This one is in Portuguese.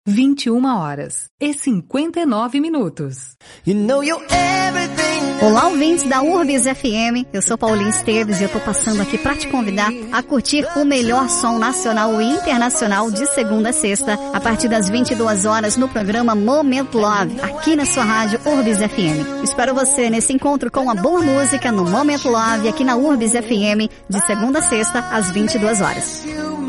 21h59. Olá, ouvintes da Urbis FM, eu sou Paulinho Esteves e eu tô passando aqui para te convidar a curtir o melhor som nacional e internacional de segunda a sexta, a partir das 22 horas no programa Momento Love, aqui na sua rádio Urbis FM. Espero você nesse encontro com a boa música no Momento Love, aqui na Urbis FM, de segunda a sexta, às 22 horas.